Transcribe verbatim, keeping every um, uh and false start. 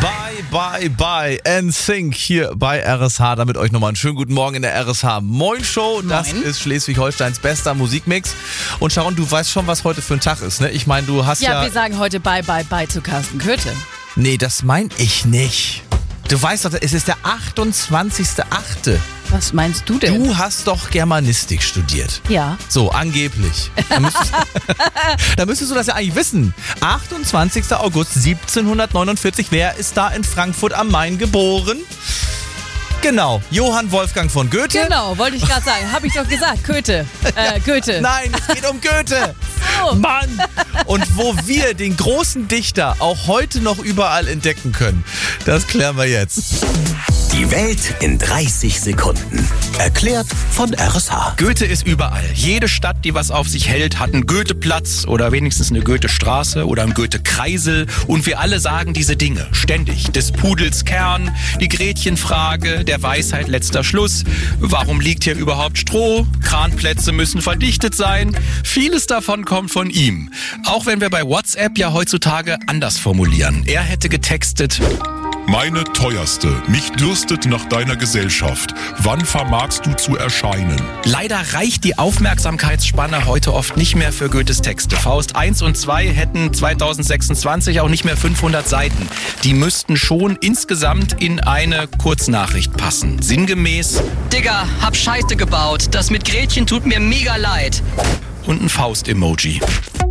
Bye, bye, bye. N Sync hier bei R S H. Damit euch nochmal einen schönen guten Morgen in der R S H Moin Show. Das Moin. ist Schleswig-Holsteins bester Musikmix. Und Sharon, du weißt schon, was heute für ein Tag ist, ne? Ich meine, du hast ja... Ja, wir sagen heute Bye, Bye, Bye zu Carsten Köthe. Nee, das mein ich nicht. Du weißt doch, es ist der achtundzwanzigster achte Was meinst du denn? Du hast doch Germanistik studiert. Ja. So, angeblich. Da müsstest, da müsstest du das ja eigentlich wissen. achtundzwanzigster August siebzehnhundertneunundvierzig. Wer ist da in Frankfurt am Main geboren? Genau, Johann Wolfgang von Goethe. Genau, wollte ich gerade sagen. Habe ich doch gesagt, Köthe. Äh, Goethe. Nein, es geht um Goethe. So. Mann! Und wo wir den großen Dichter auch heute noch überall entdecken können, das klären wir jetzt. Die Welt in dreißig Sekunden. Erklärt von R S H. Goethe ist überall. Jede Stadt, die was auf sich hält, hat einen Goetheplatz oder wenigstens eine Goethestraße oder einen Goethekreisel. Und wir alle sagen diese Dinge ständig. Des Pudels Kern, die Gretchenfrage, der Weisheit letzter Schluss. Warum liegt hier überhaupt Stroh? Kranplätze müssen verdichtet sein. Vieles davon kommt von ihm. Auch wenn wir bei WhatsApp ja heutzutage anders formulieren. Er hätte getextet: Meine teuerste, mich dürstet nach deiner Gesellschaft. Wann vermagst du zu erscheinen? Leider reicht die Aufmerksamkeitsspanne heute oft nicht mehr für Goethes Texte. Faust eins und zwei hätten zweitausendsechsundzwanzig auch nicht mehr fünfhundert Seiten. Die müssten schon insgesamt in eine Kurznachricht passen. Sinngemäß: Digga, hab Scheiße gebaut. Das mit Gretchen tut mir mega leid. Und ein Faust-Emoji.